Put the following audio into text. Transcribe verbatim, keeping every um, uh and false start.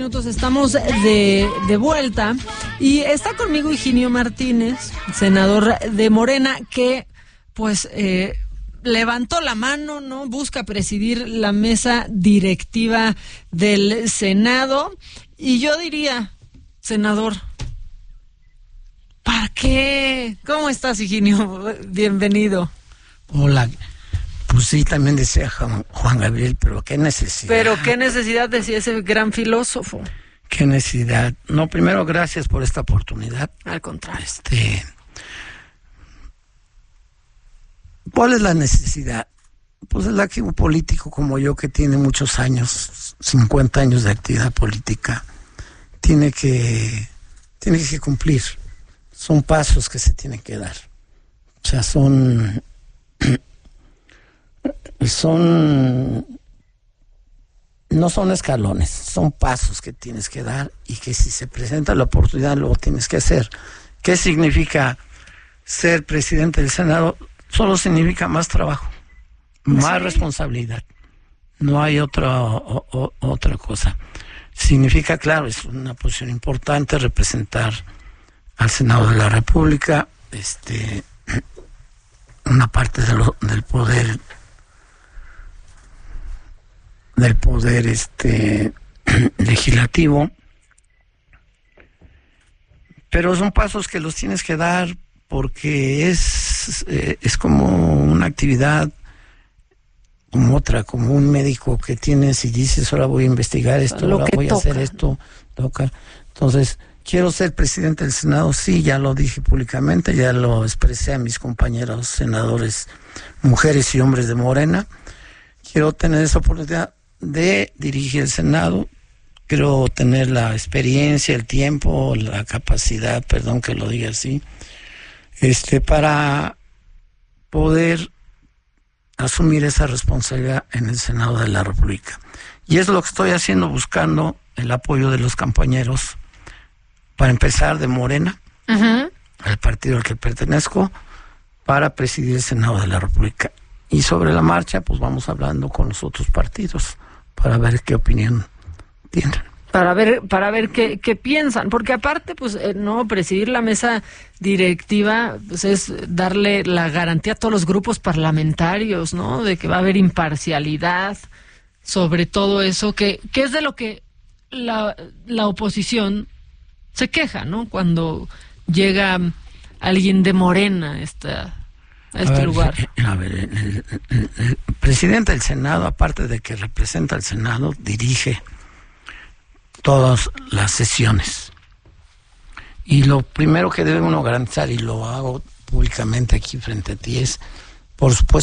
minutos estamos de, de vuelta y está conmigo Higinio Martínez, senador de Morena, que pues eh, levantó la mano, ¿no? Busca presidir la mesa directiva del Senado. Y yo diría, senador, ¿para qué? ¿Cómo estás, Higinio? Bienvenido. Hola. Pues sí, también decía Juan Gabriel, pero qué necesidad. Pero qué necesidad, decía ese gran filósofo. Qué necesidad. No, primero, gracias por esta oportunidad. Al contrario. Este, ¿cuál es la necesidad? Pues el activo político como yo, que tiene muchos años, cincuenta años de actividad política, tiene que, tiene que cumplir. Son pasos que se tienen que dar. O sea, son... son no son escalones, son pasos que tienes que dar y que si se presenta la oportunidad luego tienes que hacer. ¿Qué significa ser presidente del Senado? Solo significa más trabajo, más sí. responsabilidad. No hay otra o, o, otra cosa. Significa, claro, es una posición importante representar al Senado de la República, este una parte de lo, del poder del poder este legislativo, pero son pasos que los tienes que dar porque es eh, es como una actividad como otra, como un médico que tienes y dices, ahora voy a investigar esto, Lo ahora voy toca. a hacer esto, toca. Entonces, quiero ser presidente del Senado, sí, ya lo dije públicamente, ya lo expresé a mis compañeros senadores, mujeres y hombres de Morena. Quiero tener esa oportunidad de dirigir el Senado. Quiero tener la experiencia, el tiempo, la capacidad, perdón que lo diga así, este, para poder asumir esa responsabilidad en el Senado de la República. Y es lo que estoy haciendo, buscando el apoyo de los compañeros, para empezar de Morena, uh-huh. al partido al que pertenezco, para presidir el Senado de la República. Y sobre la marcha, pues vamos hablando con los otros partidos para ver qué opinión tienen. Para ver, para ver qué, qué piensan, porque aparte, pues, eh, no, presidir la mesa directiva, pues es darle la garantía a todos los grupos parlamentarios, ¿no? De que va a haber imparcialidad sobre todo eso, que, que es de lo que la, la oposición se queja, ¿no? Cuando llega alguien de Morena a esta a este a ver, lugar. A ver, el, el, el, el presidente del Senado, aparte de que representa al Senado, dirige todas las sesiones. Y lo primero que debe uno garantizar, y lo hago públicamente aquí frente a ti, es, por supuesto,